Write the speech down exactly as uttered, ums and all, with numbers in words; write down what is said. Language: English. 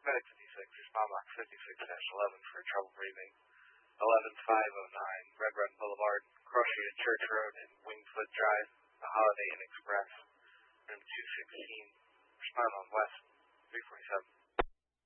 Medic fifty-six, respond box fifty-six dash eleven for trouble breathing. eleven five oh nine, Red Run Boulevard, Cross Street Church Road, and Wingfoot Drive, the Holiday Inn Express, room two sixteen. Respond on West three forty-seven.